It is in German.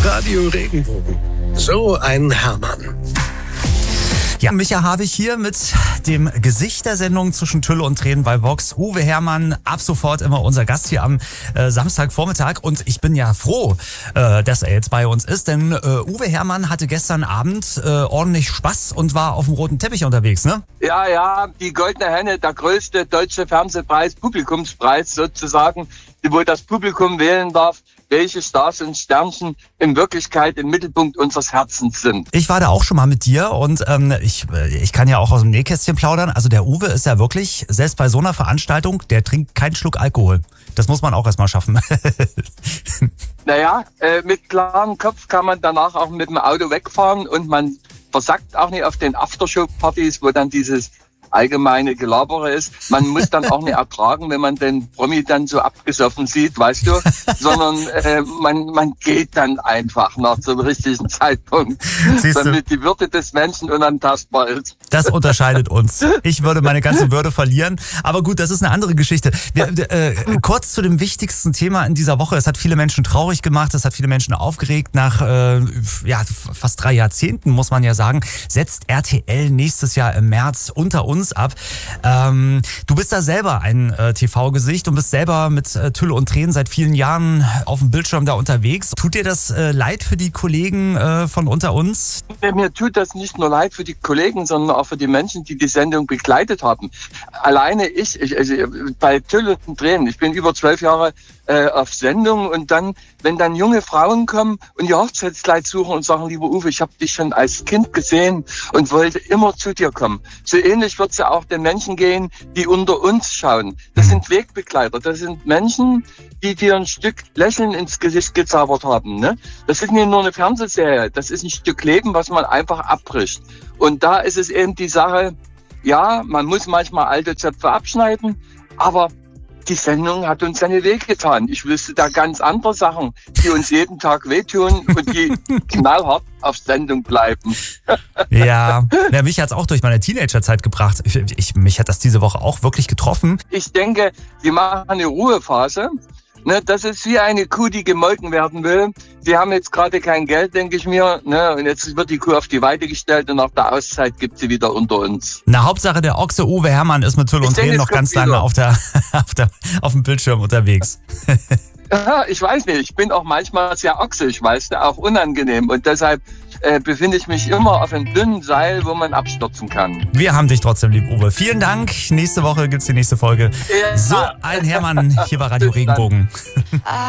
Radio Regenbogen. So ein Hermann. Ja, Micha Havig hier mit dem Gesicht der Sendung zwischen Tülle und Tränen bei Vox. Uwe Hermann, ab sofort immer unser Gast hier am Samstagvormittag. Und ich bin ja froh, dass er jetzt bei uns ist, denn Uwe Hermann hatte gestern Abend ordentlich Spaß und war auf dem roten Teppich unterwegs, ne? Ja, die Goldene Henne, der größte deutsche Fernsehpreis, Publikumspreis sozusagen, wo das Publikum wählen darf, welche Stars und Sternchen in Wirklichkeit im Mittelpunkt unseres Herzens sind. Ich war da auch schon mal mit dir und ich kann ja auch aus dem Nähkästchen plaudern. Also der Uwe ist ja wirklich, selbst bei so einer Veranstaltung, der trinkt keinen Schluck Alkohol. Das muss man auch erstmal schaffen. Naja, mit klarem Kopf kann man danach auch mit dem Auto wegfahren und man versackt auch nicht auf den Aftershow-Partys, wo dann dieses allgemeine Gelabere ist. Man muss dann auch nicht ertragen, wenn man den Promi dann so abgesoffen sieht, weißt du, sondern man geht dann einfach nach zum richtigen Zeitpunkt, damit die Würde des Menschen unantastbar ist. Das unterscheidet uns. Ich würde meine ganze Würde verlieren. Aber gut, das ist eine andere Geschichte. Kurz zu dem wichtigsten Thema in dieser Woche. Es hat viele Menschen traurig gemacht, es hat viele Menschen aufgeregt. Nach fast 3 Jahrzehnten, muss man ja sagen, setzt RTL nächstes Jahr im März unter uns ab. Du bist da selber ein TV-Gesicht und bist selber mit Tülle und Tränen seit vielen Jahren auf dem Bildschirm da unterwegs. Tut dir das leid für die Kollegen von unter uns? Mir tut das nicht nur leid für die Kollegen, sondern auch für die Menschen, die die Sendung begleitet haben. Alleine also bei Tülle und Tränen, ich bin über 12 Jahre auf Sendung und dann, wenn dann junge Frauen kommen und ihr Hochzeitskleid suchen und sagen, lieber Uwe, ich habe dich schon als Kind gesehen und wollte immer zu dir kommen. So ähnlich wird es ja auch den Menschen gehen, die unter uns schauen. Das sind Wegbegleiter, das sind Menschen, die dir ein Stück Lächeln ins Gesicht gezaubert haben. Ne? Das ist nicht nur eine Fernsehserie, das ist ein Stück Leben, was man einfach abbricht. Und da ist es eben die Sache, ja, man muss manchmal alte Zöpfe abschneiden, aber die Sendung hat uns seine Wege getan. Ich wüsste da ganz andere Sachen, die uns jeden Tag wehtun und die knallhart auf Sendung bleiben. Ja, mich hat's auch durch meine Teenagerzeit gebracht. Mich hat das diese Woche auch wirklich getroffen. Ich denke, die machen eine Ruhephase. Ne, das ist wie eine Kuh, die gemolken werden will. Die haben jetzt gerade kein Geld, denke ich mir. Ne, und jetzt wird die Kuh auf die Weide gestellt und nach der Auszeit gibt sie wieder unter uns. Na, Hauptsache der Ochse Uwe Hermann ist mit Tülle und Tränen noch ganz lange auf dem Bildschirm unterwegs. Ja, ich weiß nicht, ich bin auch manchmal sehr ochsig, weißt du, auch unangenehm. Und deshalb befinde ich mich immer auf einem dünnen Seil, wo man abstürzen kann. Wir haben dich trotzdem lieb, Uwe. Vielen Dank. Nächste Woche gibt's die nächste Folge. Ja. So ein Hermann hier bei Radio Regenbogen.